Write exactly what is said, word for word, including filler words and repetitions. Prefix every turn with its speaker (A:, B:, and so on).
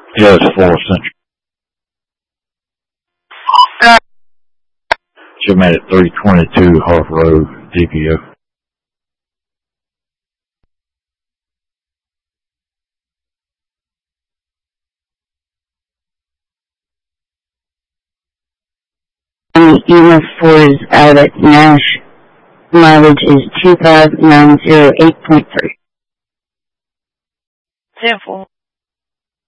A: Yeah, it's Florida Central. She made it three twenty-two Harf Road, D P O.
B: And the E M F four is out at Nash. Mileage is two five nine zero eight point three.
C: Ten four.